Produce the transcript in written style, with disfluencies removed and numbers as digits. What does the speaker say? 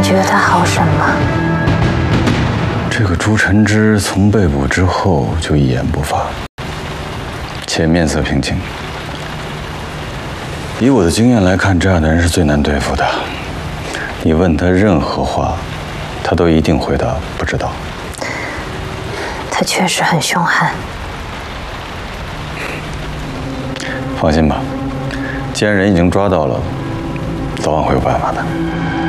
觉得他好审吗？ 这个朱晨之从被捕之后就一言不发，且面色平静。以我的经验来看，这样的人是最难对付的。你问他任何话，他都一定回答不知道。 他确实很凶悍。 放心吧，既然人已经抓到了，早晚会有办法的。